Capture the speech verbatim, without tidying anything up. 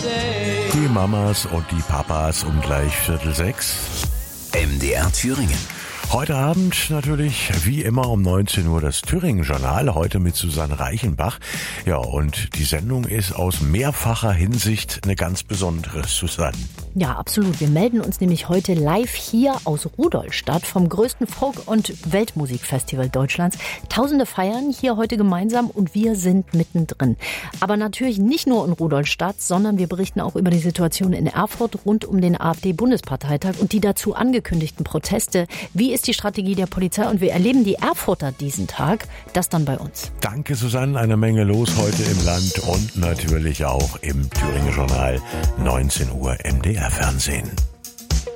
Die Mamas und die Papas um gleich Viertel sechs. M D R Thüringen. Heute Abend natürlich, wie immer um neunzehn Uhr, das Thüringen-Journal, heute mit Susanne Reichenbach. Ja, und die Sendung ist aus mehrfacher Hinsicht eine ganz besondere, Susanne. Ja, absolut. Wir melden uns nämlich heute live hier aus Rudolstadt vom größten Folk- und Weltmusikfestival Deutschlands. Tausende feiern hier heute gemeinsam und wir sind mittendrin. Aber natürlich nicht nur in Rudolstadt, sondern wir berichten auch über die Situation in Erfurt rund um den AfD-Bundesparteitag und die dazu angekündigten Proteste. Wie ist die Strategie der Polizei und wie erleben die Erfurter diesen Tag? Das dann bei uns. Danke, Susanne. Eine Menge los heute im Land und natürlich auch im Thüringen-Journal. neunzehn Uhr M D R Fernsehen.